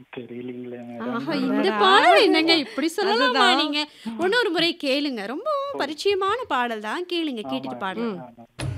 தெரியலீங்களே madam. ஆஹா! இந்த அடடா! பாடல் என்னங்க இப்படி சொல்லலாமா அதுதான். நீங்க? இன்னொரு முறை கேளுங்க. ரொம்பவும் பரிச்சயமான பாடல் தான். கேளுங்க. கேட்டுட்டு ஆமாங்க. பாடுங்க. ம். ஆமா.